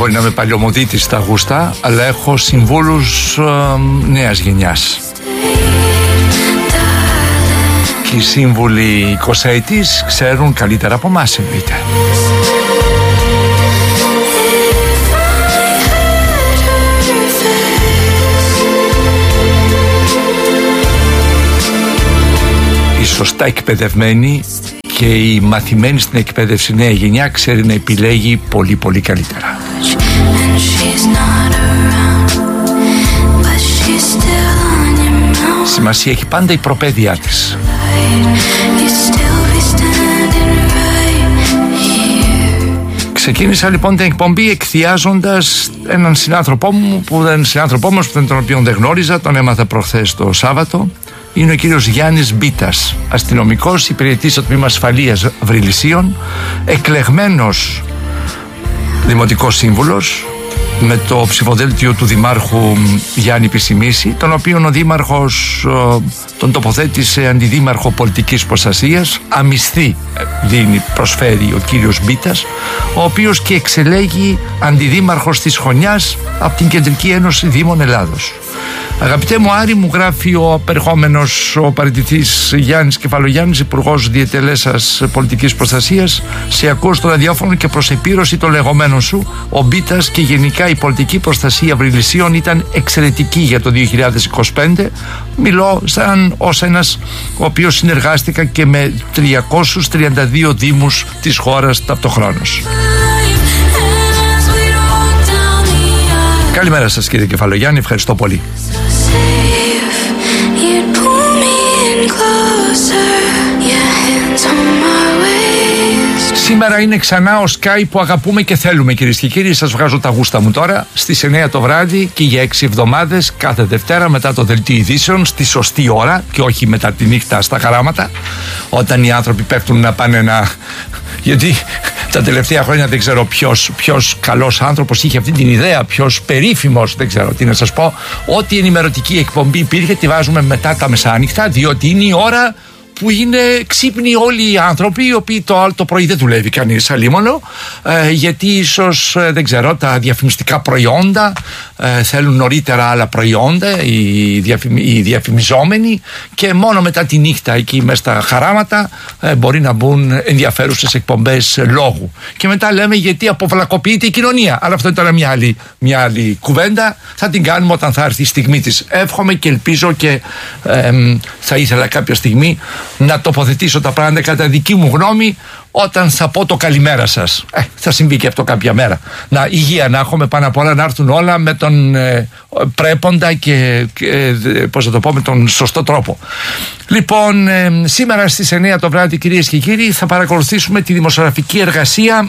μπορεί να είμαι παλιωμοδίτης στα γούστα, αλλά έχω συμβούλους νέας γενιάς. Και οι σύμβουλοι 20ης ξέρουν καλύτερα από εμάς, εννοείται. Η σωστά εκπαιδευμένη και η μαθημένη στην εκπαίδευση νέα γενιά ξέρει να επιλέγει πολύ πολύ καλύτερα. Σημασία έχει πάντα η προπαίδειά της. Ξεκίνησα λοιπόν την εκπομπή εκθιάζοντας έναν συνάνθρωπό μου που τον οποίο δεν γνώριζα, τον έμαθα προχθές το Σάββατο. Είναι ο κύριος Γιάννης Μπίτας, αστυνομικός, υπηρετής στο τμήμα ασφαλείας Βρυλισσίων, εκλεγμένος δημοτικός σύμβουλος, με το ψηφοδέλτιο του Δημάρχου Γιάννη Πισιμίση, τον οποίον ο Δήμαρχος τον τοποθέτησε αντιδήμαρχο πολιτικής προστασίας. Αμισθή προσφέρει ο κύριος Μπίτας, ο οποίος και εξελέγει αντιδήμαρχος της Χωνιάς από την Κεντρική Ένωση Δήμων Ελλάδος. Αγαπητέ μου Άρη, μου γράφει ο απερχόμενος, ο παραιτηθής Γιάννης Κεφαλογιάννης, υπουργός διετελέσας πολιτικής προστασίας, σε ακούω στο ραδιόφωνο και προς επίρρωση των λεγόμενων σου, ο Μπίτας και γενικά η πολιτική προστασία Βρυλισσίων ήταν εξαιρετική για το 2025. Μιλώ ως ένας ο οποίος συνεργάστηκα και με 332 δήμους της χώρας ταυτοχρόνως. Καλημέρα σας κύριε Κεφαλογιάννη, ευχαριστώ πολύ. Σήμερα είναι ξανά ο Sky που αγαπούμε και θέλουμε, κυρίες και κύριοι. Σας βγάζω τα γούστα μου τώρα στις 9 το βράδυ και για 6 εβδομάδες κάθε Δευτέρα μετά το δελτίο ειδήσεων στη σωστή ώρα και όχι μετά τη νύχτα στα χαράματα, όταν οι άνθρωποι πέφτουν να πάνε να... Γιατί τα τελευταία χρόνια δεν ξέρω ποιος καλός άνθρωπος είχε αυτή την ιδέα, ποιος περίφημος, δεν ξέρω τι να σας πω. Ό,τι ενημερωτική εκπομπή υπήρχε τη βάζουμε μετά τα μεσάνυχτα, διότι είναι η ώρα που είναι ξύπνοι όλοι οι άνθρωποι, οι οποίοι το πρωί δεν δουλεύει κανείς αλίμονο, γιατί ίσως δεν ξέρω, τα διαφημιστικά προϊόντα θέλουν νωρίτερα άλλα προϊόντα, οι διαφημιζόμενοι, και μόνο μετά τη νύχτα εκεί μέσα στα χαράματα μπορεί να μπουν ενδιαφέρουσες εκπομπές λόγου. Και μετά λέμε γιατί αποβλακοποιείται η κοινωνία. Αλλά αυτό ήταν μια άλλη κουβέντα. Θα την κάνουμε όταν θα έρθει η στιγμή της. Εύχομαι και ελπίζω και θα ήθελα κάποια στιγμή να τοποθετήσω τα πράγματα κατά δική μου γνώμη όταν θα πω το καλημέρα σας. Θα συμβεί και αυτό κάποια μέρα. Υγεία να έχουμε, πάνω απ' όλα να έρθουν όλα με τον πρέποντα και πώς θα το πω, με τον σωστό τρόπο. Λοιπόν, σήμερα στις 9 το βράδυ, κυρίες και κύριοι, θα παρακολουθήσουμε τη δημοσιογραφική εργασία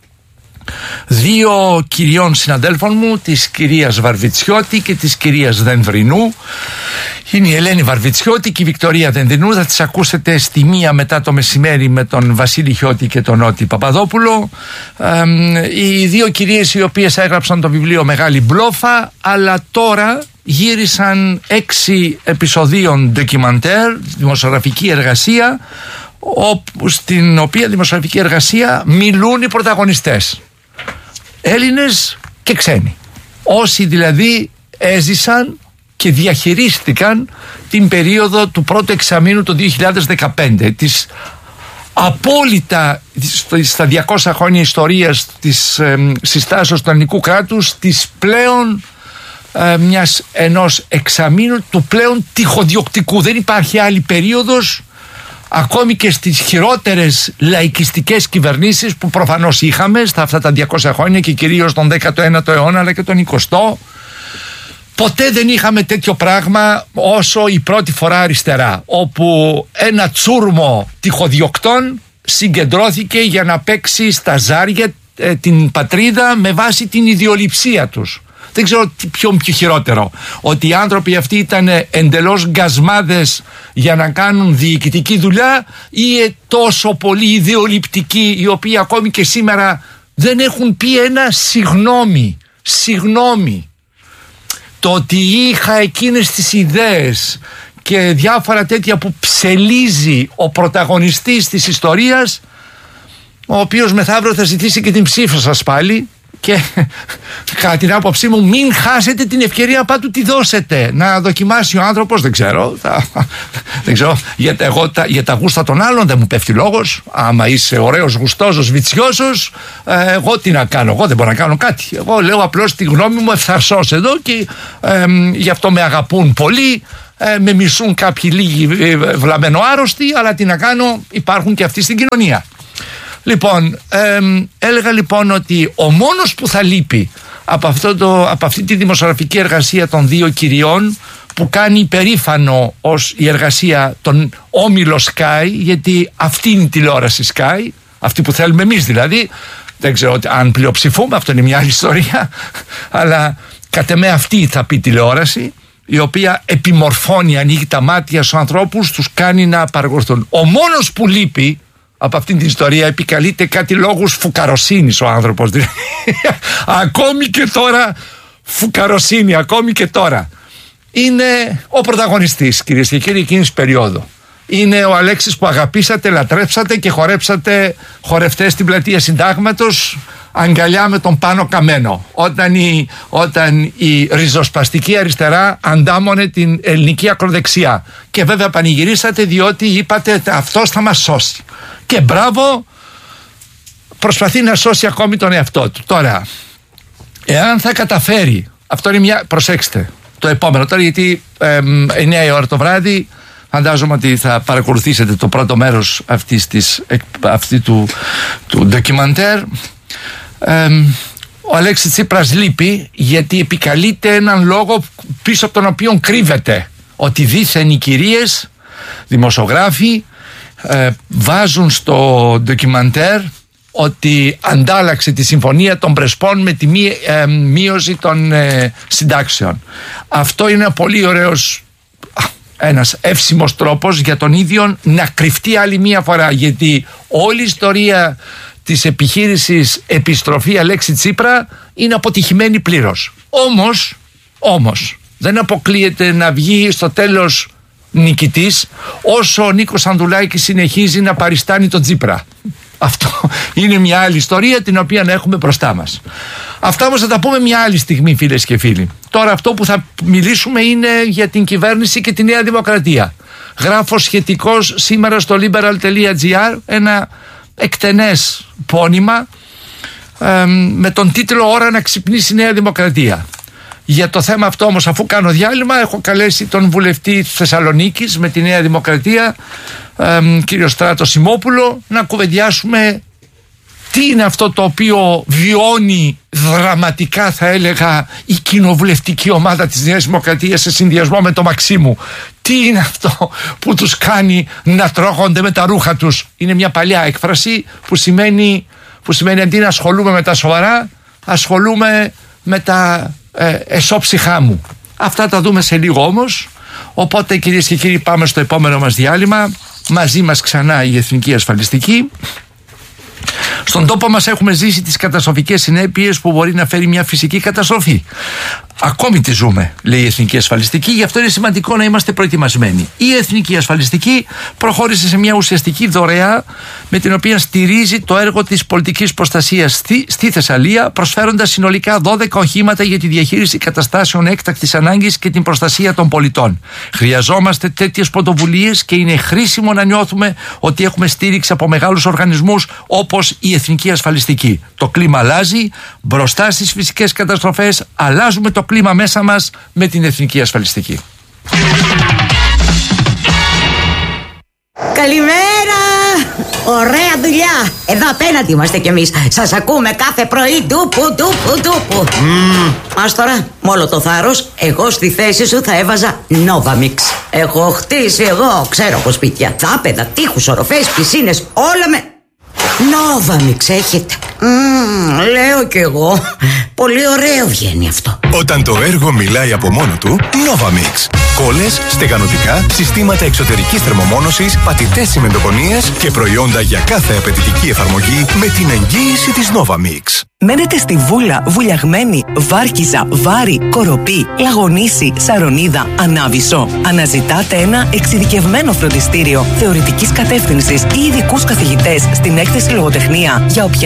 δύο κυριών συναντέλφων μου, της κυρίας Βαρβιτσιώτη και της κυρίας Δενδρινού. Είναι η Ελένη Βαρβιτσιώτη και η Βικτωρία Δενδρινού. Θα τις ακούσετε στη 1 μετά το μεσημέρι με τον Βασίλη Χιώτη και τον Νότι Παπαδόπουλο. Οι δύο κυρίες οι οποίες έγραψαν το βιβλίο Μεγάλη Μπλόφα, αλλά τώρα γύρισαν 6 επεισοδίων ντοκιμαντέρ, δημοσιογραφική εργασία, στην οποία δημοσιογραφική εργασία μιλούν οι πρωταγωνιστές, Έλληνες και ξένοι, όσοι δηλαδή έζησαν και διαχειρίστηκαν την περίοδο του πρώτου εξαμήνου του 2015, της απόλυτα στα 200 χρόνια ιστορίας της συστάσεως του ελληνικού κράτους, της πλέον ενός εξαμήνου του πλέον τυχοδιοκτικού. Δεν υπάρχει άλλη περίοδος, ακόμη και στις χειρότερες λαϊκιστικές κυβερνήσεις που προφανώς είχαμε στα αυτά τα 200 χρόνια και κυρίως τον 19ο αιώνα αλλά και τον 20ο, ποτέ δεν είχαμε τέτοιο πράγμα όσο η πρώτη φορά αριστερά, όπου ένα τσούρμο τυχοδιοκτών συγκεντρώθηκε για να παίξει στα ζάρια την πατρίδα με βάση την ιδιοληψία τους. Δεν ξέρω πιο χειρότερο, ότι οι άνθρωποι αυτοί ήταν εντελώς γκασμάδες για να κάνουν διοικητική δουλειά, ή τόσο πολύ ιδεολειπτικοί, οι οποίοι ακόμη και σήμερα δεν έχουν πει ένα συγγνώμη. Το ότι είχα εκείνες τις ιδέες και διάφορα τέτοια που ψελίζει ο πρωταγωνιστής της ιστορίας, ο οποίος μεθαύριο θα ζητήσει και την ψήφο σας πάλι, Και κατά την άποψή μου, μην χάσετε την ευκαιρία, πάντου τη δώσετε. Να δοκιμάσει ο άνθρωπος, δεν ξέρω. Δεν ξέρω, για τα γούστα των άλλων δεν μου πέφτει λόγος. Άμα είσαι ωραίος, γουστόζος, βιτσιώσος, εγώ τι να κάνω, εγώ δεν μπορώ να κάνω κάτι. Εγώ λέω απλώς τη γνώμη μου ευθαρσώς εδώ και γι' αυτό με αγαπούν πολύ. Με μισούν κάποιοι λίγοι βλαμμενοάρρωστοι, αλλά τι να κάνω, υπάρχουν και αυτοί στην κοινωνία. Λοιπόν, έλεγα λοιπόν ότι ο μόνος που θα λείπει από αυτή τη δημοσιογραφική εργασία των δύο κυριών, που κάνει περήφανο ως η εργασία των όμιλο Sky, γιατί αυτή είναι η τηλεόραση Sky, αυτή που θέλουμε εμείς δηλαδή, δεν ξέρω αν πλειοψηφούμε, αυτό είναι μια άλλη ιστορία, αλλά κατ' εμέ αυτή θα πει τηλεόραση, η οποία επιμορφώνει, ανοίγει τα μάτια στους ανθρώπους, τους κάνει να παραγωγηθούν. Ο μόνος που λείπει από αυτήν την ιστορία, επικαλείται κάτι λόγους φουκαροσύνης ο άνθρωπος. Ακόμη και τώρα φουκαροσύνη, ακόμη και τώρα. Είναι ο πρωταγωνιστής, κυρίες και κύριοι, εκείνης περίοδου. Είναι ο Αλέξης που αγαπήσατε, λατρέψατε και χορέψατε χορευτές στην πλατεία Συντάγματος, αγκαλιά με τον Πάνο Καμένο, όταν η ριζοσπαστική αριστερά αντάμωνε την ελληνική ακροδεξιά. Και βέβαια πανηγυρίσατε διότι είπατε αυτός θα μας σώσει. Και μπράβο, προσπαθεί να σώσει ακόμη τον εαυτό του. Τώρα, εάν θα καταφέρει, αυτό είναι μια, προσέξτε, το επόμενο τώρα, γιατί 9 η ώρα το βράδυ, φαντάζομαι ότι θα παρακολουθήσετε το πρώτο μέρος αυτή του ντοκιμαντέρ. Ο Αλέξης Τσίπρας λείπει γιατί επικαλείται έναν λόγο πίσω από τον οποίο κρύβεται, ότι δήθεν οι κυρίες δημοσιογράφοι βάζουν στο ντοκιμαντέρ ότι αντάλλαξε τη συμφωνία των Πρεσπών με τη μείωση των συντάξεων. Αυτό είναι πολύ ωραίος, ένας εύσημος τρόπος για τον ίδιο να κρυφτεί άλλη μία φορά, γιατί όλη η ιστορία της επιχείρησης επιστροφή Αλέξη Τσίπρα είναι αποτυχημένη πλήρως. Όμως δεν αποκλείεται να βγει στο τέλος νικητής, όσο ο Νίκος Ανδουλάκης συνεχίζει να παριστάνει τον Τσίπρα. Αυτό είναι μια άλλη ιστορία την οποία έχουμε μπροστά μας. Αυτά όμως θα τα πούμε μια άλλη στιγμή, φίλες και φίλοι. Τώρα αυτό που θα μιλήσουμε είναι για την κυβέρνηση και τη Νέα Δημοκρατία. Γράφω σχετικώς σήμερα στο liberal.gr ένα εκτενές πόνημα με τον τίτλο «Ώρα να ξυπνήσει η Νέα Δημοκρατία». Για το θέμα αυτό όμως, αφού κάνω διάλειμμα, έχω καλέσει τον βουλευτή Θεσσαλονίκης με τη Νέα Δημοκρατία, κύριο Στράτο Σιμόπουλο, να κουβεντιάσουμε τι είναι αυτό το οποίο βιώνει δραματικά, θα έλεγα, η κοινοβουλευτική ομάδα της Νέας Δημοκρατίας σε συνδυασμό με το Μαξίμου. Τι είναι αυτό που τους κάνει να τρώγονται με τα ρούχα τους. Είναι μια παλιά έκφραση που σημαίνει αντί να ασχολούμαι με τα σοβαρά, ασχολούμαι με τα εσώψυχά μου. Αυτά τα δούμε σε λίγο όμως. Οπότε, κυρίες και κύριοι, πάμε στο επόμενο μας διάλειμμα. Μαζί μας ξανά η Εθνική Ασφαλιστική. Στον τόπο μας έχουμε ζήσει τις καταστροφικές συνέπειες που μπορεί να φέρει μια φυσική καταστροφή. Ακόμη τη ζούμε, λέει η Εθνική Ασφαλιστική, γι' αυτό είναι σημαντικό να είμαστε προετοιμασμένοι. Η Εθνική Ασφαλιστική προχώρησε σε μια ουσιαστική δωρεά με την οποία στηρίζει το έργο της πολιτικής προστασίας στη Θεσσαλία, προσφέροντας συνολικά 12 οχήματα για τη διαχείριση καταστάσεων έκτακτης ανάγκης και την προστασία των πολιτών. Χρειαζόμαστε τέτοιες πρωτοβουλίες και είναι χρήσιμο να νιώθουμε ότι έχουμε στήριξη από μεγάλους οργανισμούς όπως η Εθνική Ασφαλιστική. Το κλίμα αλλάζει, μπροστά στις φυσικές καταστροφές αλλάζουμε το κλίμα μέσα μας με την Εθνική Ασφαλιστική. Καλημέρα! Ωραία δουλειά! Εδώ απέναντι είμαστε κι εμείς. Σας ακούμε κάθε πρωί. Ντούπου. Ας τώρα, με όλο το θάρρος, εγώ στη θέση σου θα έβαζα Novamix. Έχω χτίσει εγώ, ξέρω από σπίτια, θάπεδα, τείχους, οροφές, πισίνες, όλα με Novamix έχετε. Λέω κι εγώ. Πολύ ωραίο βγαίνει αυτό. Όταν το έργο μιλάει από μόνο του, Novamix. Κόλλες, στεγανοτικά, συστήματα εξωτερικής θερμομόνωσης, πατητές τσιμεντοκονίες και προϊόντα για κάθε απαιτητική εφαρμογή με την εγγύηση της Novamix. Μένετε στη Βούλα, Βουλιαγμένη, Βάρκιζα, Βάρη, Κοροπή, Λαγονίση, Σαρονίδα, Ανάβησο. Αναζητάτε ένα εξειδικευμένο φροντιστήριο θεωρητικής κατεύθυνσης ή ειδικούς καθηγητές στην έκθεση λογοτεχνία για οποιαδήποτε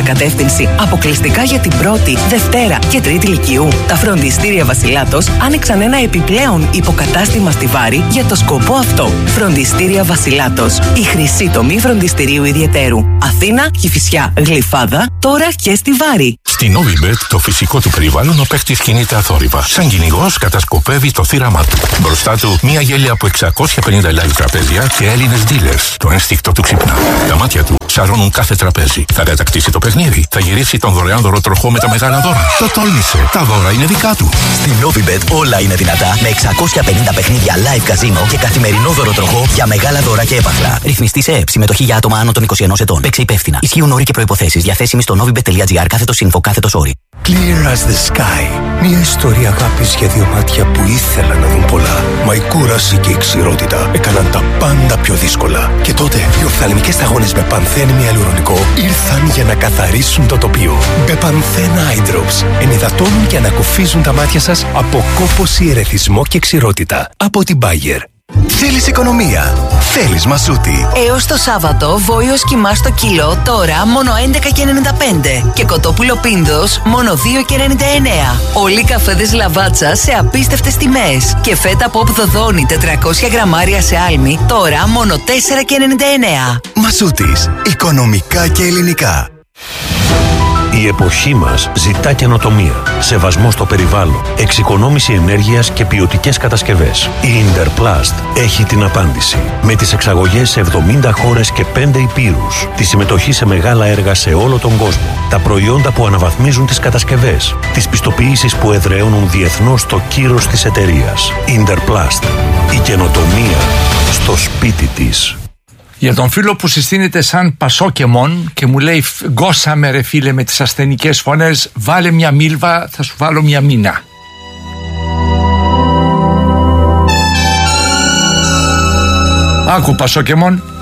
κατεύθυνση αποκλειστικά για την πρώτη, Δευτέρα και Τρίτη Λυκείου. Τα φροντιστήρια Βασιλάτος άνοιξαν ένα επιπλέον υποκατάστημα στη Βάρη για το σκοπό αυτό. Φροντιστήρια Βασιλάτος. Η χρυσή τομή φροντιστηρίου ιδιαιτέρου. Αθήνα, Κηφισιά, Γλυφάδα, τώρα και στη Βάρη. Στη Novibet το φυσικό του περιβάλλον ο παίκτης κινείται αθόρυβα. Σαν κυνηγός κατασκοπεύει το θύραμά του. Μπροστά του μια γέλια από 650 live τραπέζια και Έλληνες dealers. Το ένστικτο του ξυπνά. Τα μάτια του σαρώνουν κάθε τραπέζι. Θα κατακτήσει το παιχνίδι. Θα γυρίσει τον δωρεάν δωροτροχό με τα μεγάλα δώρα. Το τόλμησε. Τα δώρα είναι δικά του. Στη Novibet όλα είναι δυνατά με 650 παιχνίδια live καζίνο και καθημερινό δωροτροχό για μεγάλα δώρα και έπαθλα. Ρυθμιστή σε ΕΕΠ. Συμμετοχή για άτομα άνω των 21 ετών. Παίξε υπεύθυνα. Ισχύουν όροι και προϋποθέσεις. Διαθέσιμοι στο novibet.gr/info/όροι. Clear as the sky. Μια ιστορία αγάπης για δύο μάτια που ήθελαν να δουν πολλά. Μα η κούραση και η ξηρότητα έκαναν τα πάντα πιο δύσκολα. Και τότε οι οφθαλμικές σταγόνες με πανθένη αλουρονικό ήρθαν για να καθαρίσουν το τοπίο. Μπεπανθέν Eye Drops ενυδατώνουν και ανακουφίζουν τα μάτια σας από κόπωση, ερεθισμό και ξηρότητα. Από την Bayer. Θέλεις οικονομία. Θέλεις Μασούτη. Έως το Σάββατο, βόηος κιμά στο κιλό τώρα μόνο 11,95 και κοτόπουλο πίνδος μόνο 2,99. Όλοι οι καφέδες Λαβάτσα σε απίστευτες τιμές και φέτα Pop Δοδόνη 400 γραμμάρια σε άλμη τώρα μόνο 4,99. Μασούτης. Οικονομικά και ελληνικά. Η εποχή μας ζητά καινοτομία, σεβασμό στο περιβάλλον, εξοικονόμηση ενέργειας και ποιοτικές κατασκευές. Η Interplast έχει την απάντηση. Με τις εξαγωγές σε 70 χώρες και 5 υπήρους, τη συμμετοχή σε μεγάλα έργα σε όλο τον κόσμο, τα προϊόντα που αναβαθμίζουν τις κατασκευές, τις πιστοποιήσεις που εδραιώνουν διεθνώς το κύρος της εταιρείας. Interplast. Η καινοτομία στο σπίτι της. Για τον φίλο που συστήνεται σαν Πασόκεμον και μου λέει γκώσαμε ρε φίλε με τις ασθενικές φωνές, βάλε μια μίλβα, θα σου βάλω μια μήνα. Άκου Πασόκεμον.